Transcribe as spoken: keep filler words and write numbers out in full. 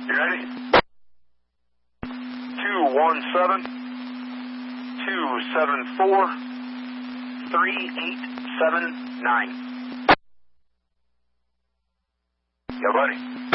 You ready? two one seven, two seven four, three eight seven nine. Yeah, buddy.